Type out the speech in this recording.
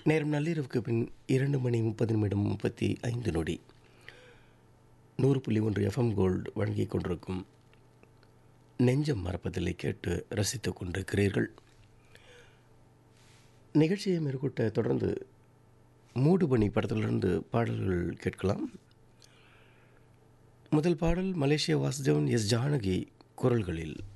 நேரம் நள்ளிரவுக்கு பின் 2:30 100.1 FM gold வழங்கிக் கொண்டிருக்கும் நெஞ்சம் மறப்பதில்லை கேட்டு ரசித்துக் கொண்டிருக்கிறீர்கள். நிகழ்ச்சியை மேற்கொட்ட தொடர்ந்து மூடுபனி படத்திலிருந்து பாடல்கள் கேட்கலாம். முதல் பாடல் மலேசியா வாசுதேவன், எஸ் ஜானகி குரல்களில்.